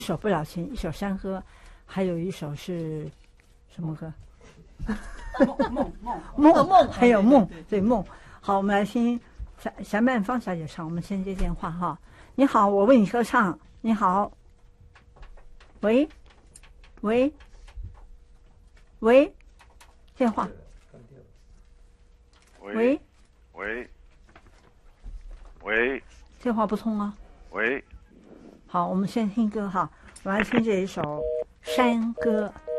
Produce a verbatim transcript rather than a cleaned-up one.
一首不了情，一首山歌，还有一首是什么歌？ 梦梦梦梦梦， 还有梦， 对对对对梦。好，我们来听霞霞曼芳小姐唱。我们先接电话哈。你好，我为你歌唱。你好，喂，喂，喂，电话，喂， 喂，喂， 电话不通啊。 喂， 好，我们先听歌哈。我们来听这一首山歌。